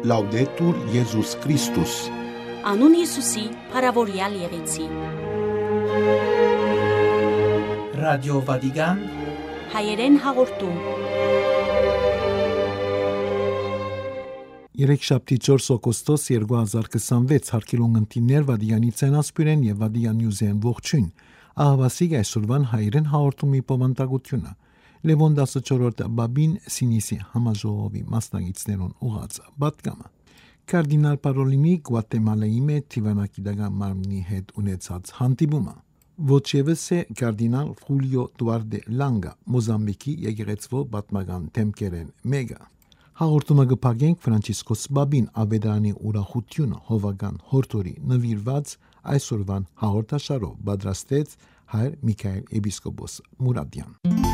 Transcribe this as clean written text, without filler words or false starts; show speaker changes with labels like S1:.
S1: Laudetur Jesus Christus.
S2: Անուն Հիսուսի, փառավորյալ եղեցի։
S3: Ռադիո Վատիկան
S2: Հայերեն հաղորդում։
S4: Երեքշաբթի 4 օգոստոս 2026 հարկելուն ընտիներ Վատիկանի ցենասպյուրեն եւ Վատիկան նյուզեն ողջույն։ Ահավասիկ այսօրվան հայերեն հաղորդումի պոմանտագությունը Լևոն 14-րդ բաբին Սինիսի համաժողովի մասնագետներուն ուղղած պատգամը Կարդինալ Պարոլինի Գուատեմալայի մեջ Տիվանակիդական մարմնի հետ ունեցած հանդիպումը ոչ եւս է Կարդինալ Խուլիո Դուարդե Լանգա Մոզամբիկի եկեղեցվո պատմական թեմքերեն մեգա Հաղորդումը կփակենք Ֆրանցիսկոս Բաբին Աբեդանի ուրախությունը հովական հորտորի նվիրված այսօրվան հաղորդաշարով պատրաստեց հայր Միքայել Էպիսկոպոս Մուրադյան